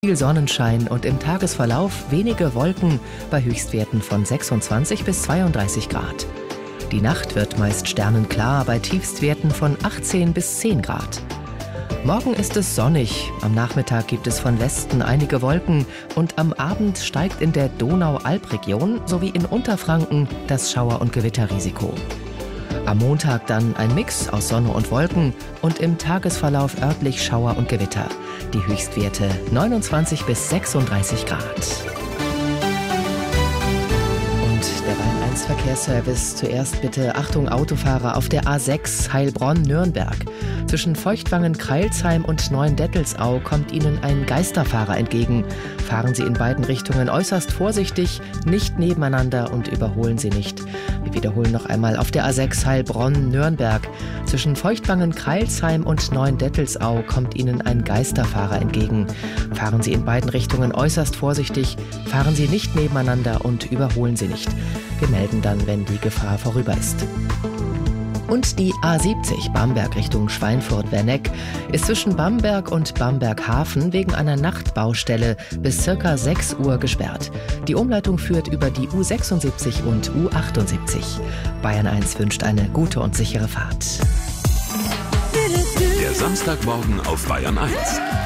Viel Sonnenschein und im Tagesverlauf wenige Wolken bei Höchstwerten von 26 bis 32 Grad. Die Nacht wird meist sternenklar bei Tiefstwerten von 18 bis 10 Grad. Morgen ist es sonnig, am Nachmittag gibt es von Westen einige Wolken und am Abend steigt in der Donau-Alb-Region sowie in Unterfranken das Schauer- und Gewitterrisiko. Am Montag dann ein Mix aus Sonne und Wolken und im Tagesverlauf örtlich Schauer und Gewitter. Die Höchstwerte 29 bis 36 Grad. Und der Rhein-1-Verkehrsservice zuerst bitte Achtung Autofahrer auf der A6 Heilbronn-Nürnberg. Zwischen Feuchtwangen-Kreilsheim und Neuendettelsau kommt Ihnen ein Geisterfahrer entgegen. Fahren Sie in beiden Richtungen äußerst vorsichtig, nicht nebeneinander und überholen Sie nicht. Wir wiederholen noch einmal auf der A6 Heilbronn-Nürnberg. Zwischen Feuchtwangen-Kreilsheim und Neuendettelsau kommt Ihnen ein Geisterfahrer entgegen. Fahren Sie in beiden Richtungen äußerst vorsichtig, fahren Sie nicht nebeneinander und überholen Sie nicht. Wir melden dann, wenn die Gefahr vorüber ist. Und die A70 Bamberg Richtung Schweinfurt-Werneck ist zwischen Bamberg und Bamberg-Hafen wegen einer Nachtbaustelle bis ca. 6 Uhr gesperrt. Die Umleitung führt über die U76 und U78. Bayern 1 wünscht eine gute und sichere Fahrt. Der Samstagmorgen auf Bayern 1.